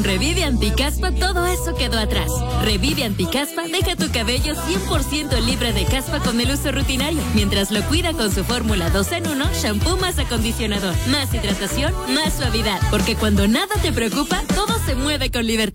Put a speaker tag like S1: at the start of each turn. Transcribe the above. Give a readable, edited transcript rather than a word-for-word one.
S1: Revive Anticaspa, todo eso quedó atrás. Revive Anticaspa, deja tu cabello 100% libre de caspa con el uso rutinario, mientras lo cuida con su fórmula 2 en 1, shampoo más acondicionador, más hidratación, más suavidad. Porque cuando nada te preocupa, todo se mueve con libertad.